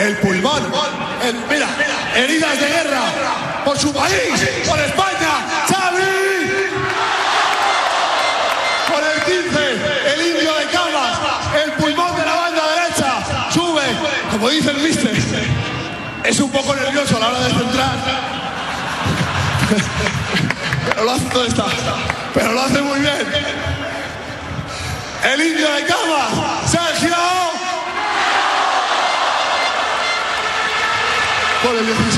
el pulmón. Mira, heridas de guerra por su país, por España. ¡Xavi! Con el 15, el indio de Camas, el pulmón de la banda derecha. Sube, como dice el mister. Es un poco nervioso a la hora de centrar. Pero lo hace todo esta. Pero lo hace muy bien. El indio de Camas, Sergio. Por el 16.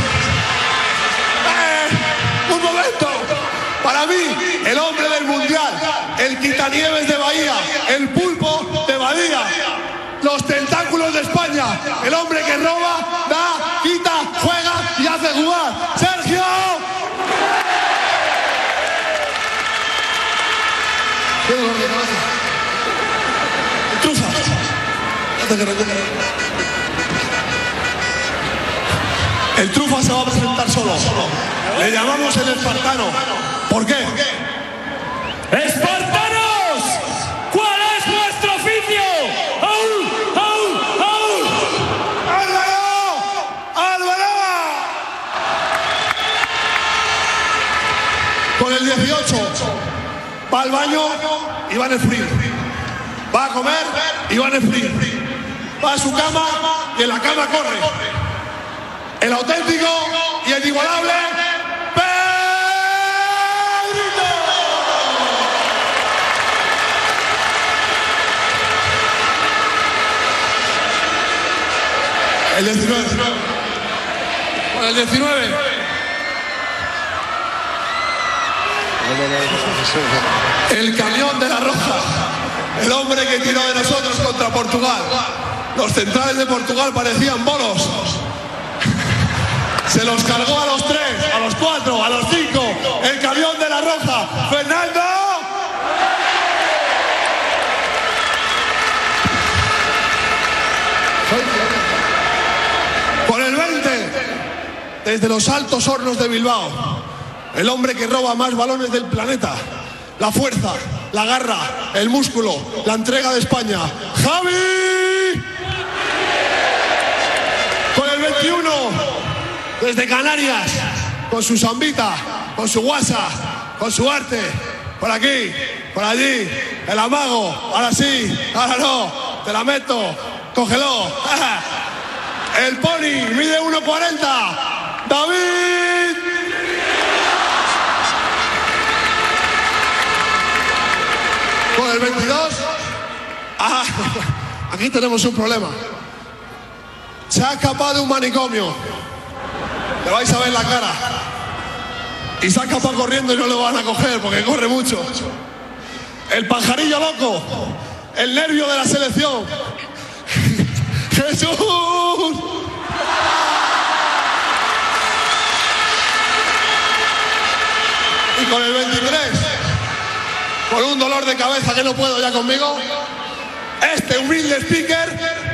Un momento. Para mí, el hombre del mundial, el quitanieves de Bahía, el pulpo de Bahía, los tentáculos de España, el hombre que roba, da, quita, juega y hace jugar. ¡Sergio! ¡Qué dolor de cabeza! ¡Trufa! El Trufa se va a presentar solo. Le llamamos el espartano. ¿Por qué? ¡Espartanos! ¿Cuál es vuestro oficio? ¡Aún! ¡Aún! ¡Aún! ¡Álvaro! ¡Álvaro! Con el 18 va al baño y va en el sprint. Va a comer y va en el sprint. Va a su cama y en la cama corre. El auténtico y el inigualable Pedrito. El 19. Con el 19. El camión de la Roja. El hombre que tiró de nosotros contra Portugal. Los centrales de Portugal parecían bolos. Se los cargó a los 3, a los 4, a los 5. El camión de la Roja. ¡Fernando! Por el 20. Desde los Altos Hornos de Bilbao. El hombre que roba más balones del planeta. La fuerza, la garra, el músculo, la entrega de España. ¡Javi! Con el 21. Desde Canarias, con su zambita, con su guasa, con su arte, por aquí, por allí, el amago, ahora sí, ahora no, te la meto, cógelo. El pony mide 1,40, David. Con el 22, aquí tenemos un problema. Se ha escapado de un manicomio. Le vais a ver la cara. Y se ha escapado corriendo y no lo van a coger porque corre mucho. El pajarillo loco. El nervio de la selección. ¡Jesús! Y con el 23, con un dolor de cabeza que no puedo ya conmigo, este humilde speaker